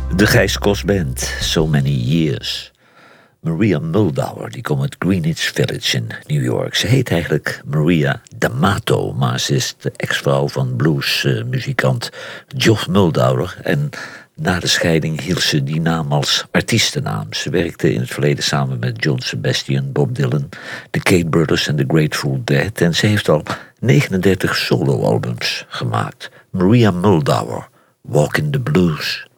De Gijs Kos Band, So Many Years. Maria Muldaur, die komt uit Greenwich Village in New York. Ze heet eigenlijk Maria D'Amato, maar ze is de ex-vrouw van bluesmuzikant Geoff Muldaur. En na de scheiding hield ze die naam als artiestennaam. Ze werkte in het verleden samen met John Sebastian, Bob Dylan, de Kate Brothers en The Grateful Dead. En ze heeft al 39 soloalbums gemaakt. Maria Muldaur, Walk in the Blues.